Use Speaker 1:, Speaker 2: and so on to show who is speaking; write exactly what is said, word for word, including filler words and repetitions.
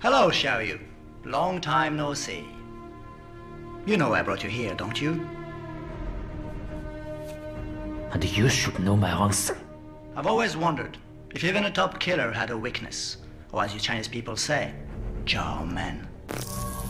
Speaker 1: Hello, Xiaoyu. Long time no see. You know I brought you here, don't you?
Speaker 2: And you should know my answer.
Speaker 1: I've always wondered if even a top killer had a weakness, or as you Chinese people say, Jiao Men.